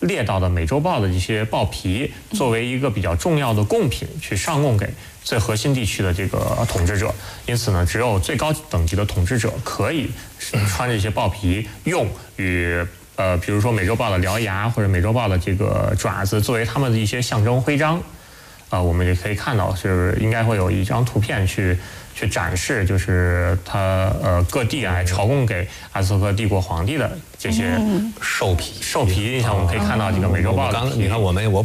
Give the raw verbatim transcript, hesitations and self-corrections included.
猎到的美洲豹的一些豹皮，作为一个比较重要的贡品去上供给最核心地区的这个统治者。因此呢，只有最高等级的统治者可以穿这些豹皮，用与呃，比如说美洲豹的獠牙或者美洲豹的这个爪子作为他们的一些象征徽章。啊、呃，我们也可以看到，就是应该会有一张图片去去展示，就是他呃各地啊朝贡给阿兹特克帝国皇帝的这些兽皮， 兽皮。你像我们可以看到这个美洲豹的皮， 你看我们我。